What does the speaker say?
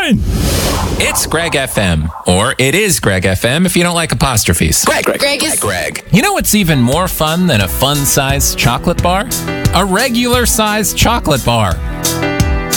fine. It's Greg FM, or it is Greg FM if you don't like apostrophes. Greg. You know what's even more fun than a fun-sized chocolate bar? A regular-sized chocolate bar.